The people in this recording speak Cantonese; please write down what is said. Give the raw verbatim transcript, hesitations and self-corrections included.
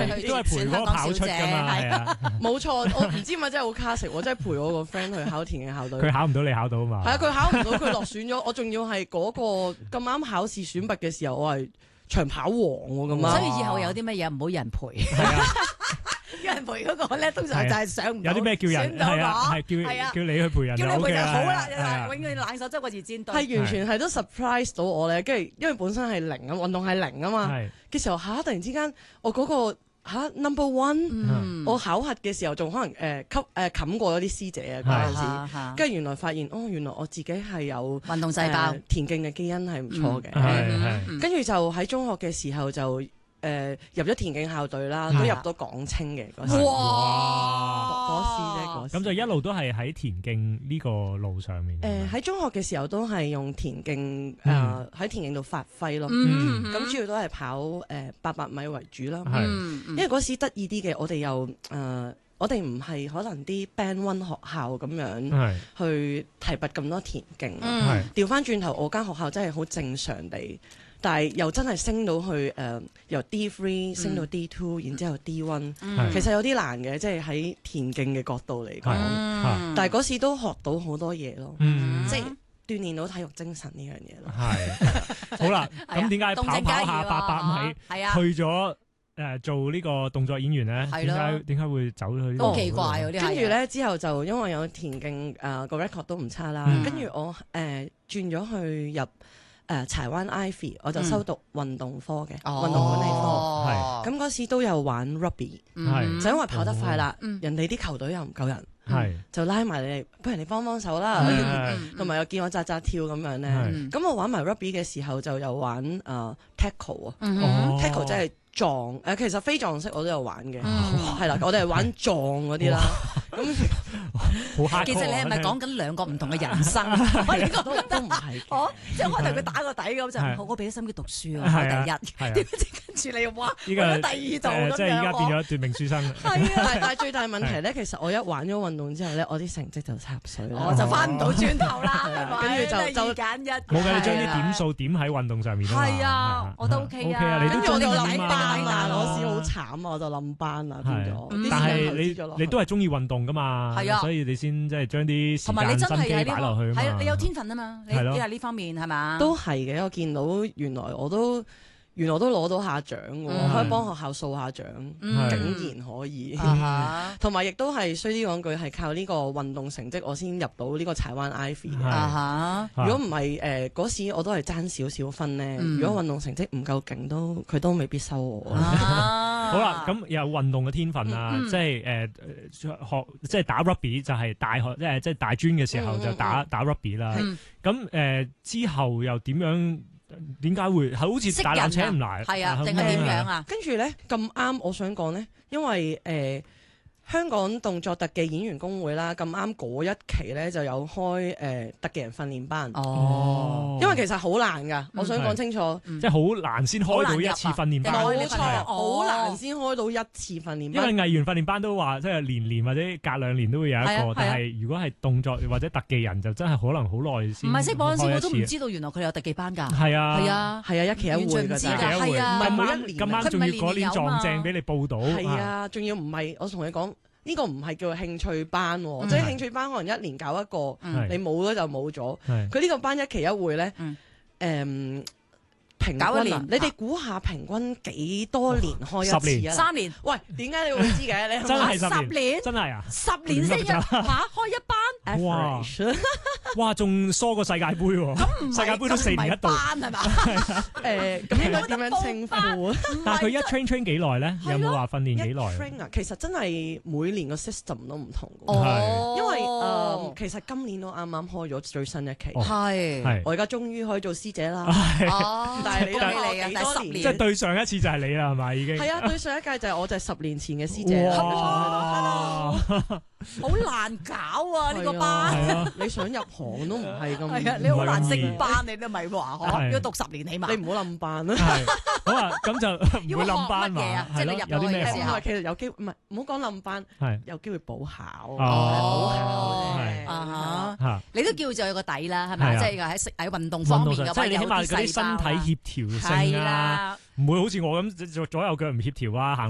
係都係陪嗰個跑出㗎嘛，係啊， 冇錯，我唔知咪真係好 classic 喎，真係陪我個 friend 去考田徑校隊。 佢考唔到，你考到啊嘛。 係啊，佢考唔到，佢落選咗，我仲要係嗰個咁啱考試選拔嘅時候，我係長跑王喎咁啊。 所以以後有啲乜嘢唔好有人陪。 係啊。 有人陪嗰個咧，通常就係上唔到。 有啲咩叫人係啊？係叫叫你去陪人， 叫你陪人好啦， 永遠冷手執個熱煎堆。 係完全係都 surprise 到我咧，跟住因為本身係零啊，運動係零啊嘛。嘅時候嚇，突然之間我嗰個嚇 number one，我考核嘅時候仲可能誒吸誒冚過咗啲師姐啊嗰陣時，跟住原來發現哦，原來我自己係有運動細胞， 田徑嘅基因係唔錯嘅。跟住就喺中學嘅時候就。誒入咗田徑校隊啦，都入到港青嘅嗰時。 哇！ 嗰時啫，嗰時。 咁就一路都係喺田徑呢個路上面。 誒喺中學嘅時候都係用田徑誒喺田徑度發揮咯。咁主要都係跑誒八百米為主啦。因為嗰時得意啲嘅，我哋又誒我哋唔係可能啲 Band One 學校咁樣去提拔咁多田徑。調翻轉頭，我間學校真係好正常地。但係又真係升到去誒、呃，由 D three 升到 D two，然之後 D one，其實有啲難嘅，即係喺田徑嘅角度嚟講。嗯、但係嗰時都學到好多嘢咯，嗯、即係鍛鍊到體育精神呢樣嘢咯。 係，好啦，咁點解跑跑下八百米，去咗誒做呢個動作演員咧？點解點解會走去？ 好奇怪嗰啲。 跟住咧之後就因為有田徑誒個 record 都唔差啦，跟住我誒轉咗去入。誒柴灣 Ivy 我就修讀運動科嘅運動管理科，咁嗰時都有玩 rugby，就因為跑得快啦，人哋啲球隊又唔夠人，就拉埋你，不如你幫幫手啦，同埋又見我扎扎跳咁樣咧，咁我玩埋 rugby 嘅時候就有玩誒 tackle 啊 ，tackle 即係撞誒，其實非撞式我都有玩嘅，係啦，我哋係玩撞嗰啲啦。咁其實你係咪講緊兩個唔同嘅人生？我呢個都都唔係，我即係開頭佢打個底咁就好，我俾咗心機讀書啊，考第一，點知跟住你哇，去咗第二度咁樣， 即係而家變咗奪命書生。 係啊，但係最大問題咧，其實我一玩咗運動之後咧，我啲成績就插水啦， 我就翻唔到轉頭啦， 跟住就就二揀一， 冇計，你將啲點數點喺運動上面啊嘛。 係啊，我都 OK 啊。 跟住我哋冧班啊，嗰時好慘啊，我就冧班啊，變咗。 但係你你都係中意運動噶嘛？係啊。所以你先即係將啲時間心機擺落去啊嘛， 係你有天分啊嘛，你你係呢方面係嘛？ 都係嘅，我見到原來我都原來我都攞到下獎喎，可以幫學校掃下獎，竟然可以。同埋亦都係衰啲講句，係靠呢個運動成績我先入到呢個柴灣 Ivy 嘅。如果唔係誒嗰時我都係爭少少分咧，如果運動成績唔夠勁都佢都未必收我。 好啦，咁有運動嘅天分啊，即係誒學即係打 rugby 就係大學即係即係大專嘅時候就打打 rugby 啦。咁誒之後又點樣？點解會好似大纜扯唔嚟？ 係啊，定係點樣啊？ 跟住咧咁啱，我想講咧，因為誒香港動作特技演員工會啦，咁啱嗰一期咧就有開誒特技人訓練班。哦，因為其實好難㗎，我想講清楚， 即係好難先開到一次訓練班。 冇錯，好難先開到一次訓練班。 因為藝員訓練班都話，即係年年或者隔兩年都會有一個，但係如果係動作或者特技人就真係可能好耐先。 唔係識嗰陣時我都唔知道，原來佢有特技班㗎。 係啊， 係啊， 係啊，一期一會㗎， 係啊， 唔係每一年。 咁啱仲要嗰年撞正俾你報到。 係啊，仲要唔係我同你講。呢個唔係叫興趣班，嗯、即係興趣班可能一年搞一個，嗯、你冇咗就冇咗。佢呢是個班一期一會咧，誒、嗯。嗯平均啊！你哋估下平均幾多年開一次啊？ 三年。 喂，點解你會知嘅？你真係十年， 真係啊！ 十年先一嚇開一班。 哇！哇，仲疏過世界盃喎！ 咁世界盃都四年一度。 班係嘛？ 誒，咁應該點樣稱呼？ 但係佢一 train train 幾耐咧？有冇話訓練幾耐 ？train 啊，其實真係每年個 system 都唔同嘅。 哦， 因為誒，其實今年都啱啱開咗最新一期。 係。 我而家終於可以做師姐啦。 哦。但係你都未嚟啊！第十年， 即係對上一次就係你啦，係咪已經？ 係啊，對上一屆就係我，就係十年前嘅師姐。 哇！好難搞啊！呢個班， 你想入行都唔係咁。 係啊，你好難升班，你都咪話可要讀十年起碼。 你唔好冧班啦。 好啊，咁就唔會冧班嘛。 即係你入到去嘅時候， 其實有機會，唔係唔好講冧班，有機會補考。 哦， 補考啫。 啊哈！你都叫做有個底啦，係咪？即係喺食喺運動方面嘅， 即係你起碼嗰啲身體協調性啊，唔會好似我咁左左右腳唔協調啊，行